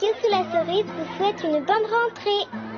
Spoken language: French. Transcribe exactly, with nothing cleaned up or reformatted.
Radio sous la cerise vous souhaite une bonne rentrée.